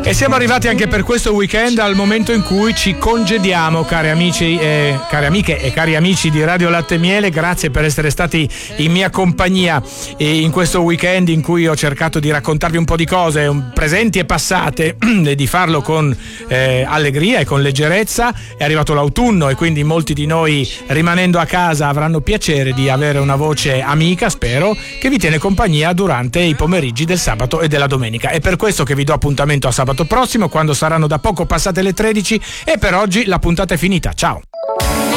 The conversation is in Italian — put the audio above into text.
E siamo arrivati anche per questo weekend al momento in cui ci congediamo, cari amici, cari amiche e cari amici di Radio Latte e Miele. Grazie per essere stati in mia compagnia in questo weekend in cui ho cercato di raccontarvi un po' di cose presenti e passate e di farlo con allegria e con leggerezza. È arrivato l'autunno e quindi molti di noi, rimanendo a casa, avranno piacere di avere una voce amica, spero, che vi tiene compagnia durante i pomeriggi del sabato e della domenica. È per questo che vi do appuntamento a sabato prossimo, quando saranno da poco passate le 13, e per oggi la puntata è finita. Ciao.